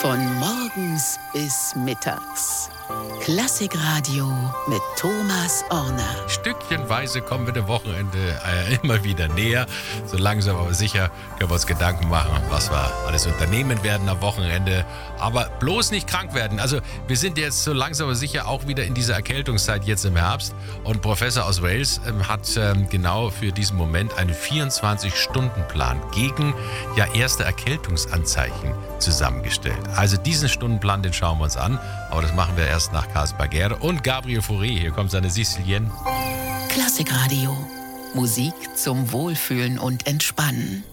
Von morgens bis mittags. Klassikradio mit Thomas Orner. Stückchenweise kommen wir dem Wochenende immer wieder näher. So langsam aber sicher können wir uns Gedanken machen, was wir alles unternehmen werden am Wochenende. Aber bloß nicht krank werden. Also wir sind jetzt so langsam aber sicher auch wieder in dieser Erkältungszeit jetzt im Herbst. Und Professor aus Wales hat genau für diesen Moment einen 24-Stunden-Plan gegen erste Erkältungsanzeichen zusammengestellt. Also diesen Stundenplan, den schauen wir uns an. Aber das machen wir erst nach Carlos Baguer und Gabriel Fauré. Hier kommt seine Sicilienne. Klassikradio. Musik zum Wohlfühlen und Entspannen.